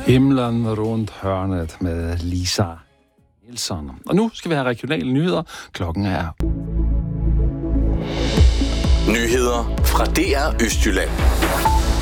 Himlen rundt hørnet med Lisa Nielsen. Og nu skal vi have regionale nyheder. Klokken er... Nyheder fra DR Østjylland.